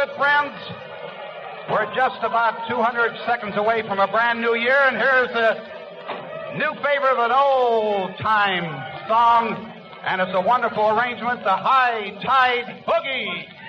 it, friends. We're just about 200 seconds away from a brand new year, and here's a new favorite of an old-time song, and it's a wonderful arrangement, the High Tide Boogie.